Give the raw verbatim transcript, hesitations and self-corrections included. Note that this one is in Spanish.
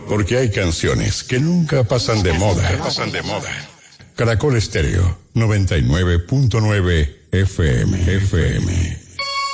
Porque hay canciones que nunca pasan de moda. Pasan de moda. Caracol Estéreo, noventa y nueve punto nueve F M. F M.